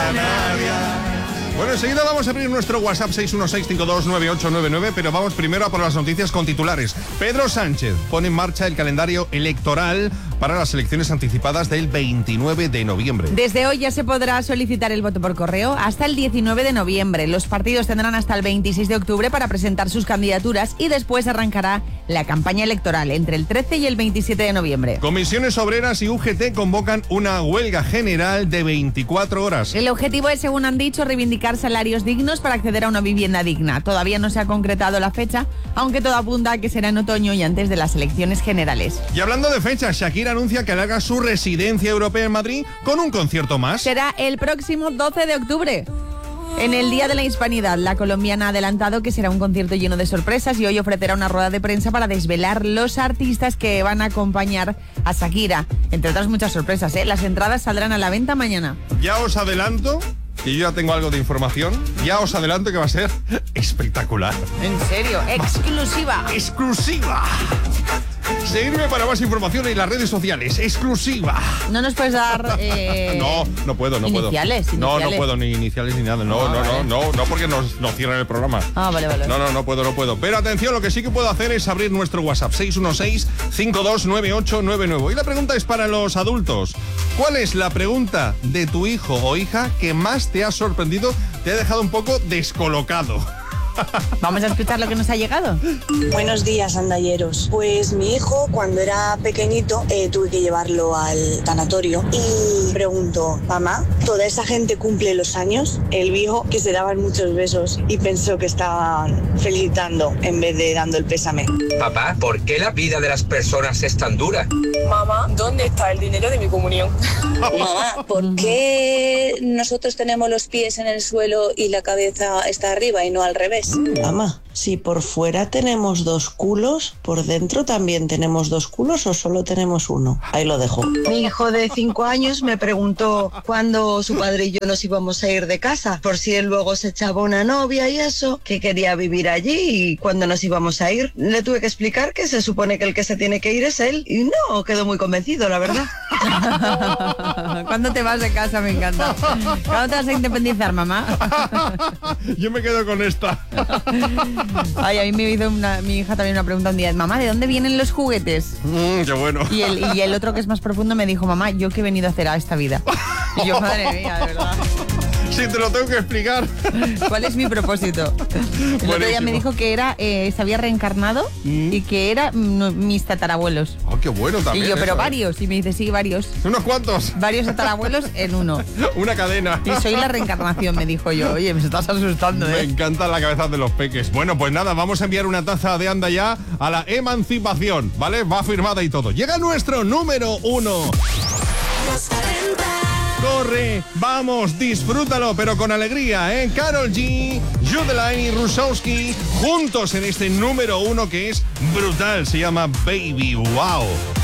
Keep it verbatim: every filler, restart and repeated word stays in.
Canarias. Bueno, enseguida vamos a abrir nuestro WhatsApp seis uno seis, cinco dos nueve ocho nueve nueve, pero vamos primero a por las noticias con titulares. Pedro Sánchez pone en marcha el calendario electoral para las elecciones anticipadas del veintinueve de noviembre. Desde hoy ya se podrá solicitar el voto por correo hasta el diecinueve de noviembre. Los partidos tendrán hasta el veintiséis de octubre para presentar sus candidaturas y después arrancará la campaña electoral entre el trece y el veintisiete de noviembre. Comisiones Obreras y U G T convocan una huelga general de veinticuatro horas. El objetivo es, según han dicho, reivindicar salarios dignos para acceder a una vivienda digna. Todavía no se ha concretado la fecha, aunque todo apunta a que será en otoño y antes de las elecciones generales. Y hablando de fechas, Shakira anuncia que alarga su residencia europea en Madrid con un concierto más. Será el próximo doce de octubre. En el Día de la Hispanidad, la colombiana ha adelantado que será un concierto lleno de sorpresas y hoy ofrecerá una rueda de prensa para desvelar los artistas que van a acompañar a Shakira. Entre otras muchas sorpresas, ¿eh? Las entradas saldrán a la venta mañana. Ya os adelanto, que yo ya tengo algo de información, ya os adelanto que va a ser espectacular. ¿En serio? Exclusiva. Exclusiva. Seguidme para más información en las redes sociales. Exclusiva. No nos puedes dar... Eh, no, no puedo, no iniciales, puedo. Iniciales. No, no puedo, ni iniciales ni nada. No, Ah, no, vale. no, no, no, porque nos, nos cierran el programa. Ah, vale, vale. No, no, no puedo, no puedo. Pero atención, lo que sí que puedo hacer es abrir nuestro WhatsApp seis uno seis, cinco dos nueve ocho nueve nueve. Y la pregunta es para los adultos. ¿Cuál es la pregunta de tu hijo o hija que más te ha sorprendido, te ha dejado un poco descolocado? Vamos a escuchar lo que nos ha llegado. Buenos días, andalleros. Pues mi hijo, cuando era pequeñito, eh, tuve que llevarlo al tanatorio y preguntó: mamá, ¿toda esa gente cumple los años? Él vio que se daban muchos besos y pensó que estaban felicitando en vez de dando el pésame. Papá, ¿por qué la vida de las personas es tan dura? Mamá, ¿dónde está el dinero de mi comunión? Mamá, ¿por qué nosotros tenemos los pies en el suelo y la cabeza está arriba y no al revés? Mamá, si por fuera tenemos dos culos, ¿por dentro también tenemos dos culos o solo tenemos uno? Ahí lo dejo. Mi hijo de cinco años me preguntó cuándo su padre y yo nos íbamos a ir de casa, por si él luego se echaba una novia y eso, que quería vivir allí y cuándo nos íbamos a ir. Le tuve que explicar que se supone que el que se tiene que ir es él y no quedó muy convencido, la verdad. ¿Cuándo te vas de casa? Me encanta. ¿Cuándo te vas a independizar, mamá? Yo me quedo con esta. Ay, a mí me hizo una, mi hija también una pregunta un día: mamá, ¿de dónde vienen los juguetes? Mm, qué bueno. Y el, y el otro, que es más profundo, me dijo: mamá, ¿yo qué he venido a hacer a esta vida? Y yo, madre mía, de verdad. Sí, te lo tengo que explicar. ¿Cuál es mi propósito? El Buenísimo. otro día me dijo que era, eh, se había reencarnado Mm. y que era mm, mis tatarabuelos. Oh, qué bueno también. Y yo, pero eso, ¿eh? varios. Y me dice: sí, varios. ¿Unos cuantos? Varios tatarabuelos en uno. Una cadena. Y soy la reencarnación, me dijo yo. Oye, me estás asustando, Me ¿eh? encantan la cabeza de los peques. Bueno, pues nada, vamos a enviar una taza de Anda Ya a la emancipación, ¿vale? Va firmada y todo. Llega nuestro número uno. Corre, vamos, disfrútalo, pero con alegría, ¿eh? Karol G, Judeline y Rusowski juntos en este número uno que es brutal. Se llama Baby Wow.